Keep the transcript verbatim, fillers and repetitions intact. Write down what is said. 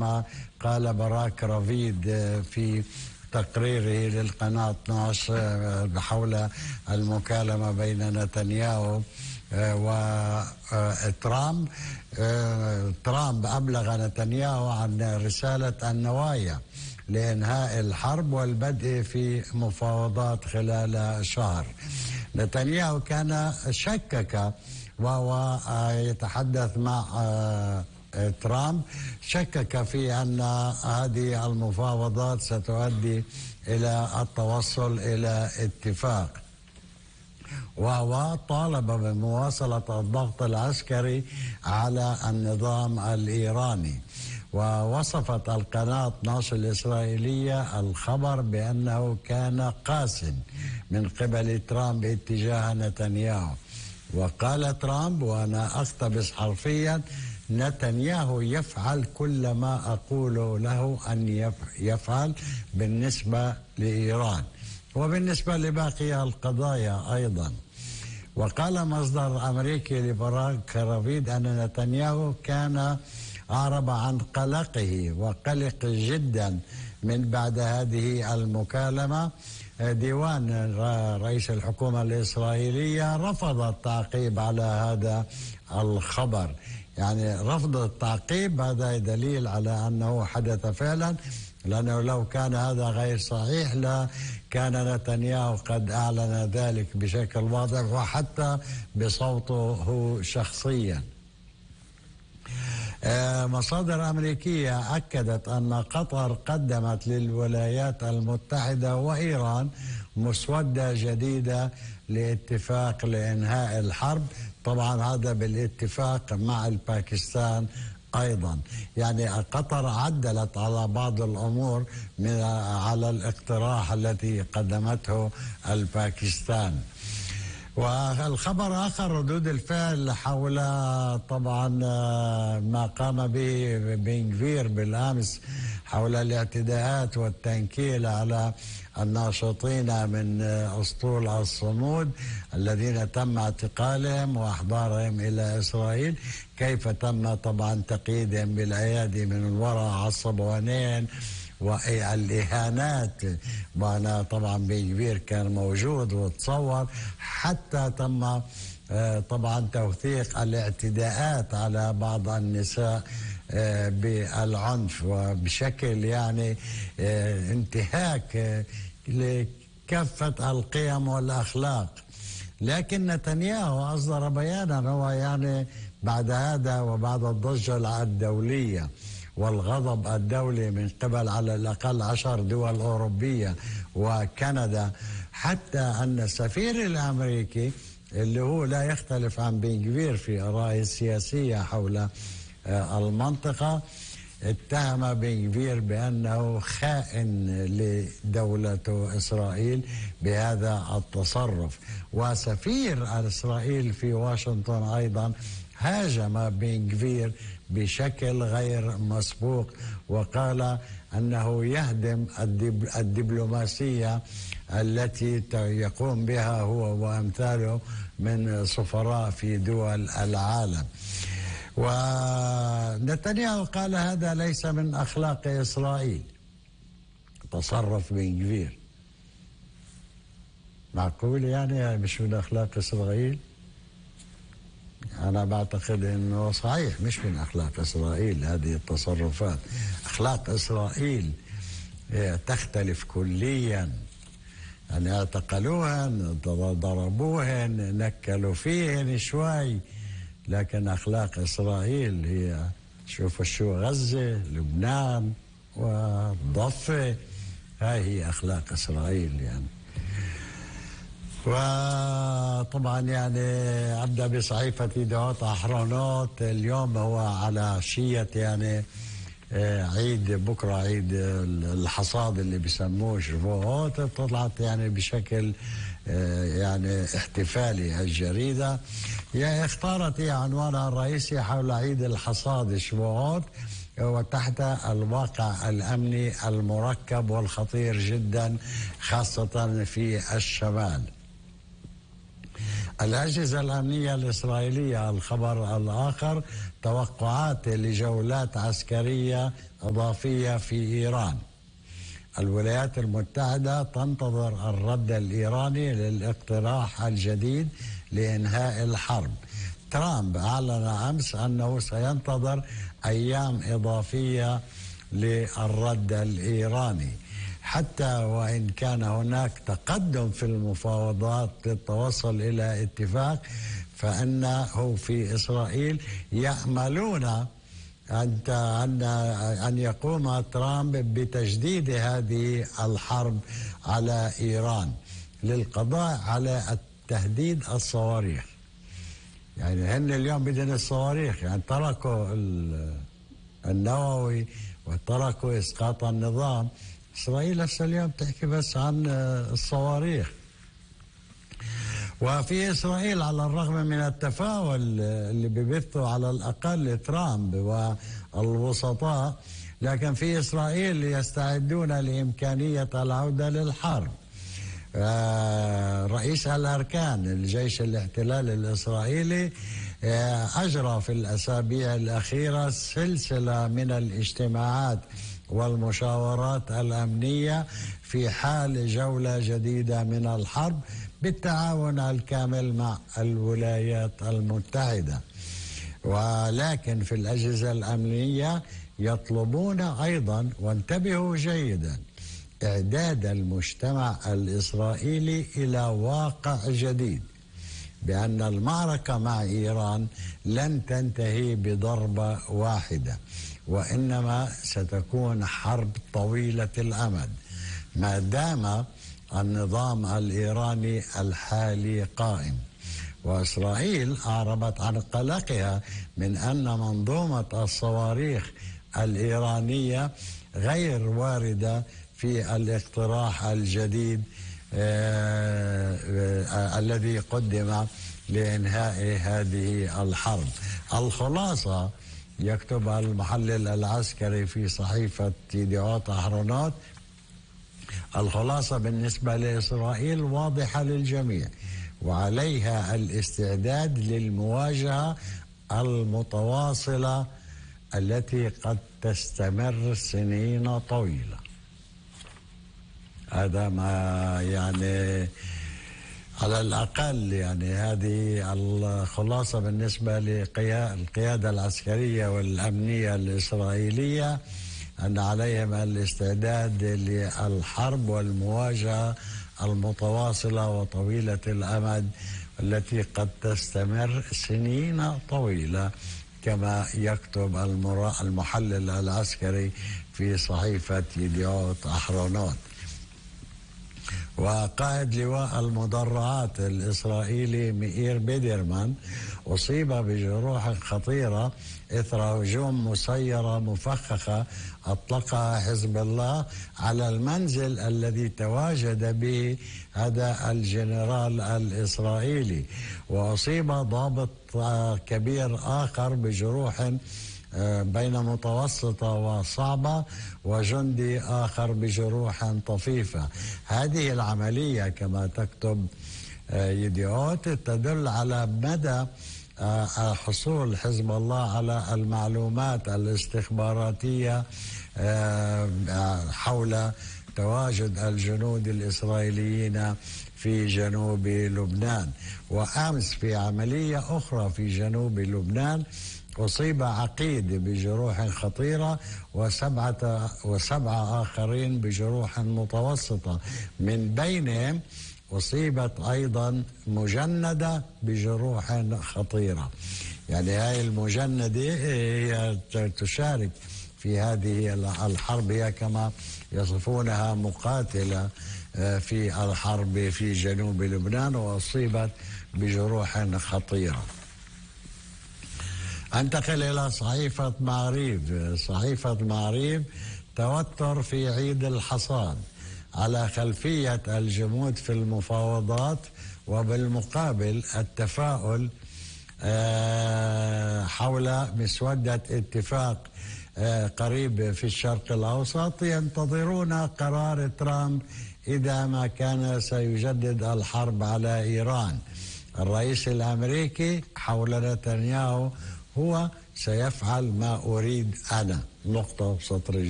كما قال باراك رافيد في تقريره للقناة اثنا عشر حول المكالمة بين نتنياهو وترامب. ترامب أبلغ نتنياهو عن رسالة النوايا لإنهاء الحرب والبدء في مفاوضات خلال شهر. نتنياهو كان شكك وهو يتحدث مع ترامب، شكك في أن هذه المفاوضات ستؤدي إلى التوصل إلى اتفاق، وهو طالب بمواصلة الضغط العسكري على النظام الإيراني. ووصفت القناة اثنا عشر الإسرائيلية الخبر بأنه كان قاس من قبل ترامب اتجاه نتنياهو. وقال ترامب، وأنا أقتبس حرفيا: نتنياهو يفعل كل ما أقول له أن يفعل بالنسبة لإيران وبالنسبة لباقي القضايا أيضا. وقال مصدر أمريكي لباراك رافيد أن نتنياهو كان أعرب عن قلقه وقلق جدا من بعد هذه المكالمة. ديوان رئيس الحكومة الإسرائيلية رفض التعقيب على هذا الخبر، يعني رفض التعقيب هذا دليل على أنه حدث فعلا، لأنه لو كان هذا غير صحيح لا كان نتنياهو قد أعلن ذلك بشكل واضح وحتى بصوته شخصيا. مصادر أمريكية أكدت أن قطر قدمت للولايات المتحدة وإيران مسودة جديدة لاتفاق لإنهاء الحرب، طبعا هذا بالاتفاق مع الباكستان أيضا. يعني قطر عدلت على بعض الأمور من على الاقتراح الذي قدمته الباكستان. والخبر آخر ردود الفعل حول طبعا ما قام به بن غفير بالأمس حول الاعتداءات والتنكيل على الناشطين من أسطول الصمود الذين تم اعتقالهم وإحضارهم إلى إسرائيل، كيف تم طبعا تقييدهم بالأيادي من وراء الصبوانين والإهانات. وأنا طبعا بن غفير كان موجود وتصور، حتى تم طبعا توثيق الاعتداءات على بعض النساء بالعنف وبشكل يعني انتهاك لكافة القيم والأخلاق. لكن نتنياهو أصدر بيانا، هو يعني بعد هذا وبعد الضجة الدولية والغضب الدولي من قبل على الأقل عشر دول أوروبية وكندا، حتى أن السفير الأمريكي اللي هو لا يختلف عن بن غفير في آرائه السياسية حول المنطقة اتهم بن غفير بأنه خائن لدولة إسرائيل بهذا التصرف. وسفير إسرائيل في واشنطن أيضا هاجم بن غفير بشكل غير مسبوق، وقال أنه يهدم الدبلوماسية التي يقوم بها هو وأمثاله من سفراء في دول العالم. ونتنياهو قال هذا ليس من أخلاق إسرائيل، تصرف بن غفير. معقول يعني مش من أخلاق إسرائيل؟ أنا بعتقد أنه صحيح مش من أخلاق إسرائيل هذه التصرفات. أخلاق إسرائيل تختلف كليا، يعني اعتقلوهن، ضربوهن، نكلوا فيهن شوي، لكن أخلاق إسرائيل هي شوف شو غزة، لبنان والضفة، هاي هي أخلاق إسرائيل يعني. وطبعا يعني أبدأ بصحيفة يدعوت أحرونوت. اليوم هو على شية يعني عيد بكرة، عيد الحصاد اللي بيسموه شفوهوت، طلعت يعني بشكل يعني احتفالي الجريدة. يعني اختارت عنوانها الرئيسي حول عيد الحصاد شفوهوت، وتحت الواقع الأمني المركب والخطير جدا خاصة في الشمال. الأجهزة الأمنية الإسرائيلية. الخبر الآخر توقعات لجولات عسكرية إضافية في إيران. الولايات المتحدة تنتظر الرد الإيراني للاقتراح الجديد لإنهاء الحرب. ترامب أعلن أمس أنه سينتظر أيام إضافية للرد الإيراني، حتى وإن كان هناك تقدم في المفاوضات للتوصل إلى اتفاق، فإنه في إسرائيل يأملون أن أن يقوم ترامب بتجديد هذه الحرب على إيران للقضاء على التهديد الصواريخ. يعني هن اليوم بدهم الصواريخ، يعني تركوا النووي وتركوا إسقاط النظام. إسرائيل هسه اليوم تحكي بس عن الصواريخ. وفي إسرائيل على الرغم من التفاؤل اللي ببثه على الأقل ترامب والوسطاء، لكن في إسرائيل يستعدون لإمكانية العودة للحرب. رئيس الأركان الجيش الاحتلال الإسرائيلي أجرى في الأسابيع الأخيرة سلسلة من الاجتماعات والمشاورات الأمنية في حال جولة جديدة من الحرب بالتعاون الكامل مع الولايات المتحدة. ولكن في الأجهزة الأمنية يطلبون أيضا، وانتبهوا جيدا، إعداد المجتمع الإسرائيلي إلى واقع جديد، بأن المعركة مع إيران لن تنتهي بضربة واحدة، وإنما ستكون حرب طويلة الأمد ما دام النظام الإيراني الحالي قائم. وإسرائيل أعربت عن قلقها من أن منظومة الصواريخ الإيرانية غير واردة في الاقتراح الجديد آه آه الذي قدم لإنهاء هذه الحرب. الخلاصة، يكتب المحلل العسكري في صحيفة يديعوت أحرونوت، الخلاصة بالنسبة لإسرائيل واضحة للجميع، وعليها الاستعداد للمواجهة المتواصلة التي قد تستمر سنين طويلة. هذا ما يعني على الأقل يعني هذه الخلاصة بالنسبة للقيادة العسكرية والأمنية الإسرائيلية، أن عليهم الاستعداد للحرب والمواجهة المتواصلة وطويلة الأمد التي قد تستمر سنين طويلة، كما يكتب المحلل العسكري في صحيفة يديعوت أحرونوت. وقائد لواء المدرعات الإسرائيلي مئير بيدرمان أصيب بجروح خطيرة إثر هجوم مسيرة مفخخة أطلقها حزب الله على المنزل الذي تواجد به هذا الجنرال الإسرائيلي. وأصيب ضابط كبير آخر بجروح بين متوسطة وصعبة، وجندي آخر بجروح طفيفة. هذه العملية كما تكتب يديعوت تدل على مدى حصول حزب الله على المعلومات الاستخباراتية حول تواجد الجنود الإسرائيليين في جنوب لبنان. وأمس في عملية أخرى في جنوب لبنان أصيب عقيد بجروح خطيرة وسبعة وسبعة آخرين بجروح متوسطة، من بينهم أصيبت أيضا مجندة بجروح خطيرة. يعني هاي المجندة هي تشارك في هذه الحرب، هي كما يصفونها مقاتلة في الحرب في جنوب لبنان، وأصيبت بجروح خطيرة. انتقل إلى صحيفة معريف. صحيفة معريف: توتر في عيد الحصاد على خلفية الجمود في المفاوضات، وبالمقابل التفاؤل حول مسودة اتفاق قريب في الشرق الأوسط. ينتظرون قرار ترامب إذا ما كان سيجدد الحرب على إيران. الرئيس الأمريكي حول نتنياهو هو سيفعل ما أريد أنا، نقطة وسطر.